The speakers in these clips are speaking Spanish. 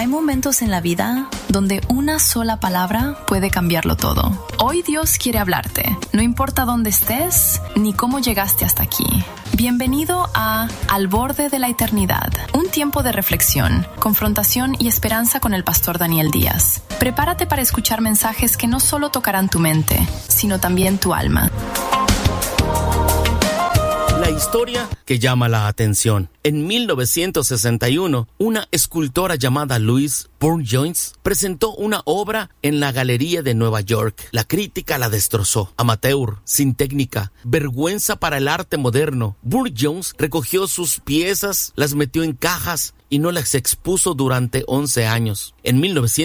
momentos en la vida donde una sola palabra puede cambiarlo todo. Hoy Dios quiere hablarte, no importa dónde estés ni cómo llegaste hasta aquí. Bienvenido a Al Borde de la Eternidad, un tiempo de reflexión, confrontación y esperanza con el pastor Daniel Díaz. Prepárate para escuchar mensajes que no solo tocarán tu mente, sino también tu alma. La historia que llama la atención. En 1961, una escultora llamada Louise Burne-Jones presentó una obra en la Galería de Nueva York. La crítica la destrozó. Amateur, sin técnica, vergüenza para el arte moderno. Burne-Jones recogió sus piezas, las metió en cajas y no las expuso durante 11 años. En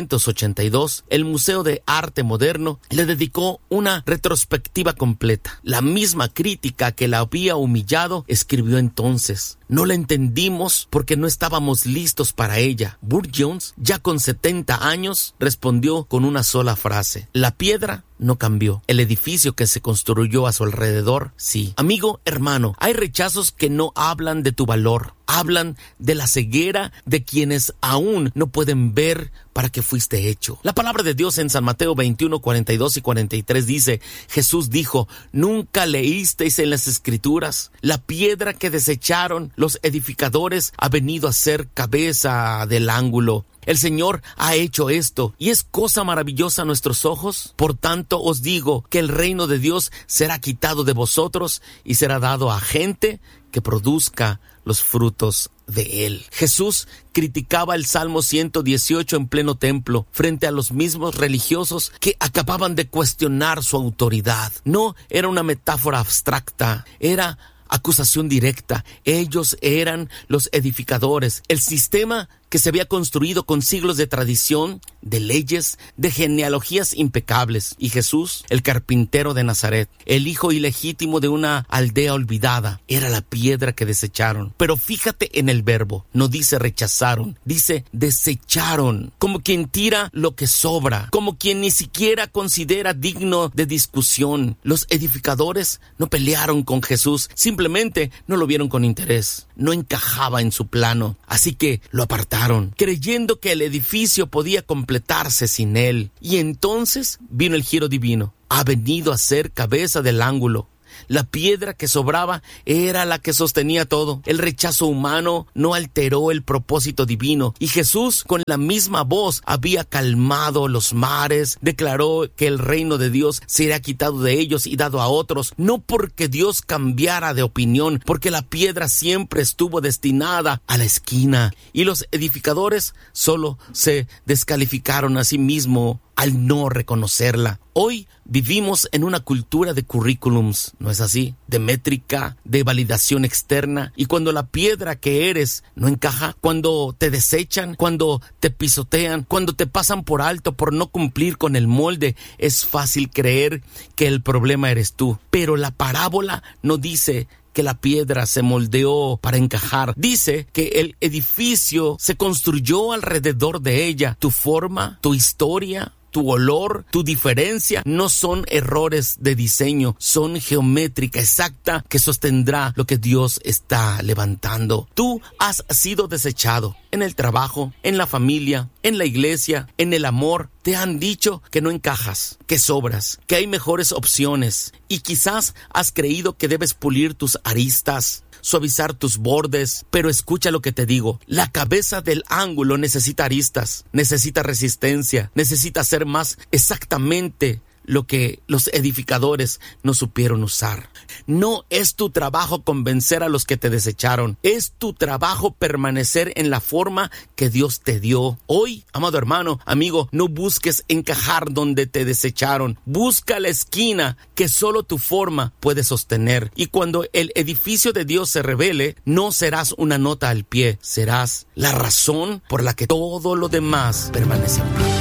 1982, el Museo de Arte Moderno le dedicó una retrospectiva completa. La misma crítica que la había humillado escribió entonces: no la entendimos porque no estábamos listos para ella. Burne-Jones, ya con 70 años, respondió con una sola frase: la piedra no cambió. El edificio que se construyó a su alrededor, sí. Amigo, hermano, hay rechazos que no hablan de tu valor. Hablan de la ceguera de quienes aún no pueden ver para qué fuiste hecho. La palabra de Dios en San Mateo 21, 42 y 43 dice: Jesús dijo: ¿nunca leísteis en las Escrituras? La piedra que desecharon los edificadores ha venido a ser cabeza del ángulo. El Señor ha hecho esto, y es cosa maravillosa a nuestros ojos. Por tanto os digo que el reino de Dios será quitado de vosotros y será dado a gente que produzca los frutos de él. Jesús criticaba el Salmo 118 en pleno templo, frente a los mismos religiosos que acababan de cuestionar su autoridad. No era una metáfora abstracta, era acusación directa. Ellos eran los edificadores, el sistema que se había construido con siglos de tradición, de leyes, de genealogías impecables. Y Jesús, el carpintero de Nazaret, el hijo ilegítimo de una aldea olvidada, era la piedra que desecharon. Pero fíjate en el verbo, no dice rechazaron, dice desecharon, como quien tira lo que sobra, como quien ni siquiera considera digno de discusión. Los edificadores no pelearon con Jesús, simplemente no lo vieron con interés, no encajaba en su plano, así que lo apartaron, creyendo que el edificio podía completarse sin él. Y entonces vino el giro divino. Ha venido a ser cabeza del ángulo. La piedra que sobraba era la que sostenía todo. El rechazo humano no alteró el propósito divino. Y Jesús, con la misma voz, había calmado los mares, declaró que el reino de Dios sería quitado de ellos y dado a otros, no porque Dios cambiara de opinión, porque la piedra siempre estuvo destinada a la esquina. Y los edificadores solo se descalificaron a sí mismos al no reconocerla. Hoy vivimos en una cultura de currículums, ¿no es así? De métrica, de validación externa. Y cuando la piedra que eres no encaja, cuando te desechan, cuando te pisotean, cuando te pasan por alto por no cumplir con el molde, es fácil creer que el problema eres tú. Pero la parábola no dice que la piedra se moldeó para encajar. Dice que el edificio se construyó alrededor de ella. Tu forma, tu historia, tu olor, tu diferencia no son errores de diseño, son geométrica exacta que sostendrá lo que Dios está levantando. Tú has sido desechado en el trabajo, en la familia, en la iglesia, en el amor. Te han dicho que no encajas, que sobras, que hay mejores opciones y quizás has creído que debes pulir tus aristas, suavizar tus bordes, pero escucha lo que te digo. La cabeza del ángulo necesita aristas, necesita resistencia, necesita ser más exactamente lo que los edificadores no supieron usar. No es tu trabajo convencer a los que te desecharon, es tu trabajo permanecer en la forma que Dios te dio. Hoy, amado hermano, amigo, no busques encajar donde te desecharon, busca la esquina que solo tu forma puede sostener. Y cuando el edificio de Dios se revele, no serás una nota al pie, serás la razón por la que todo lo demás permanece en pie.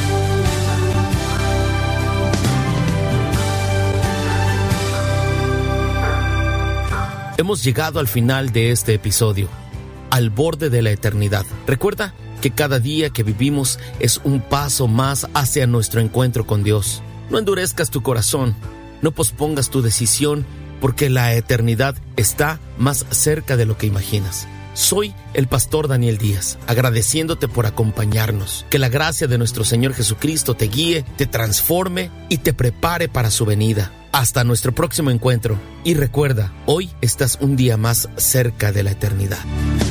Hemos llegado al final de este episodio, al borde de la eternidad. Recuerda que cada día que vivimos es un paso más hacia nuestro encuentro con Dios. No endurezcas tu corazón, no pospongas tu decisión, porque la eternidad está más cerca de lo que imaginas. Soy el pastor Daniel Díaz, agradeciéndote por acompañarnos. Que la gracia de nuestro Señor Jesucristo te guíe, te transforme y te prepare para su venida. Hasta nuestro próximo encuentro. Y recuerda, hoy estás un día más cerca de la eternidad.